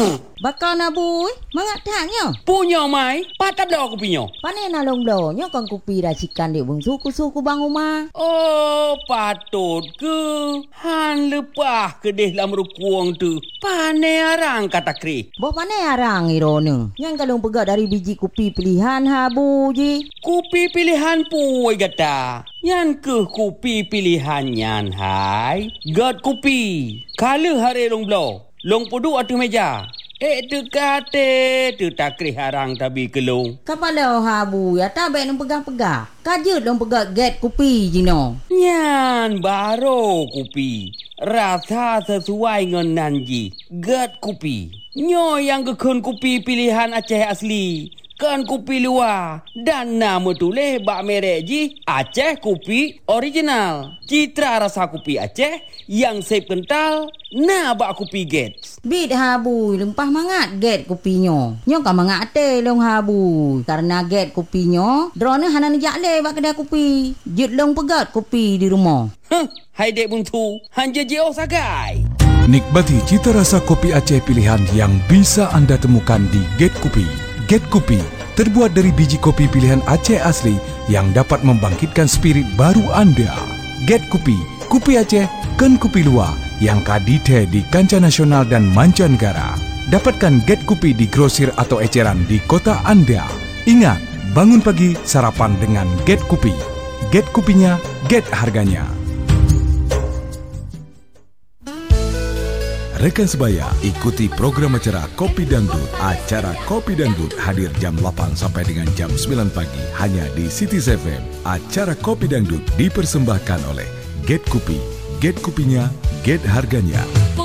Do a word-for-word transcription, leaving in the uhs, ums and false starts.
Bakal na boy, mangak taknya. Punya mai, patap dah aku punya. Pane na long do, nyo kan kopi racikan dik bung suku-suku bang rumah. Oh, patut ke? Han lepah ke deh lam rukuang tu. Pane arang kata kri. Bo pane arang irone. Yang kalung pegat dari biji kopi pilihan ha bu ji. Kopi pilihan puai kata. Yan ke kopi pilihan yan hai. Gat kopi. Kala hari long blow. Long pudu atu meja. Eh tu kate tu tak kri harang tabi kelung. Kapala ha bu ya ta be nang pegang-pegang. Kajut dong pegat get kopi jino. Nyan baru kopi. Rasa sesuai dengan nanji. Get kopi. Nyo yang kekun kopi pilihan Aceh asli. Kan kopi luar. Dan nama tulis bak merek ji Aceh kopi original. Citra rasa kopi Aceh yang sep kental. Nah bak kopi get. Bit habu lempah mangat get kopinyo. Nyo kan mangat ate long habu. Karena get kopinyo, drone hanan jakle bak kedai kopi. Jut long pegat kopi di rumah. Huh, hai dek buntu. Hanja jauh sagai. Nikmati cita rasa kopi Aceh pilihan yang bisa anda temukan di Get Kopi. Get Kopi terbuat dari biji kopi pilihan Aceh asli yang dapat membangkitkan spirit baru anda. Get Kopi, kopi Aceh, kan kopi luar yang kadite di kancah nasional dan mancanegara. Dapatkan Get Kopi di grosir atau eceran di kota anda. Ingat, bangun pagi sarapan dengan Get Kopi. Get kopinya, get harganya. Rekan sebaya, ikuti program acara Kopi Dangdut. Acara Kopi Dangdut hadir jam lapan sampai dengan jam sembilan pagi hanya di Cities F M. Acara Kopi Dangdut dipersembahkan oleh Get Kopi. Get kopinya, get harganya.